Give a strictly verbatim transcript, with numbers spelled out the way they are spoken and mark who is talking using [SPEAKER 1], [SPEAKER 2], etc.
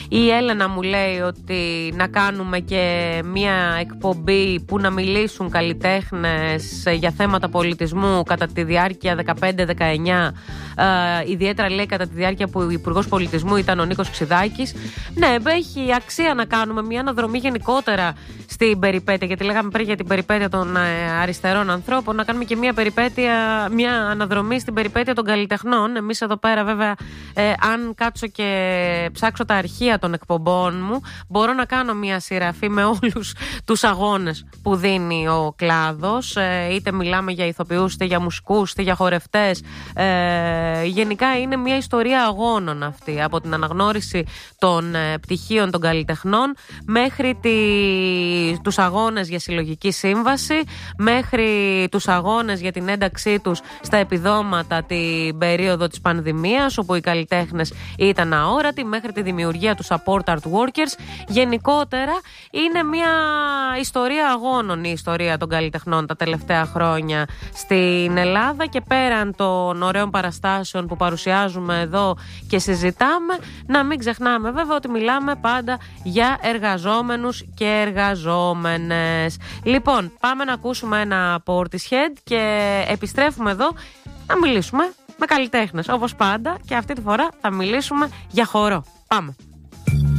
[SPEAKER 1] Η Έλενα μου λέει ότι να κάνουμε και μια εκπομπή που να μιλήσουν καλλιτέχνες για θέματα πολιτισμού κατά τη διάρκεια δεκαπέντε δεκαεννιά, ε, ιδιαίτερα λέει κατά τη διάρκεια που ο Υπουργός Πολιτισμού ήταν ο Νίκος Ξιδάκης. Ναι, έχει αξία να κάνουμε μια αναδρομή γενικότερα στην περιπέτεια, γιατί λέγαμε πριν για την περιπέτεια των ε, αριστερών ανθρώπων, να κάνουμε και μια περιπέτεια, μια αναδρομή στην περιπέτεια των καλλιτεχνών. Εμείς εδώ πέρα βέβαια, ε, αν κάτσω και ψάξω τα αρχεία των εκπομπών μου, μπορώ να κάνω μια σειραφή με όλους τους αγώνες που δίνει ο κλάδος, ε, είτε μιλάμε για ηθοποιούς, είτε για μουσικούς, είτε για χορευτές. Ε, γενικά είναι μια ιστορία αγώνων αυτή, από την αναγνώριση των ε, πτυχίων των καλλιτεχνών μέχρι τη, τους αγώνες για συλλογική σύμβαση, μέχρι τους αγώνες για την ένταξή τους στα επιδόματα την περίοδο της πανδημίας, όπου οι καλλιτέχνες ήταν αόρατοι, μέχρι τη δημιουργία του support art workers. Γενικότερα είναι μια ιστορία αγώνων η ιστορία των καλλιτεχνών τα τελευταία χρόνια στην Ελλάδα, και πέραν των ωραίων παραστάσεων που παρουσιάζουμε εδώ και συζητάμε, να μην ξεχνάμε βέβαια ότι μιλάμε πάντα για εργαζόμενους και εργαζόμενες. Λοιπόν, πάμε να ακούσουμε ένα Portishead και επιστρέφουμε εδώ να μιλήσουμε με καλλιτέχνες, όπως πάντα, και αυτή τη φορά θα μιλήσουμε για χορό. Πάμε.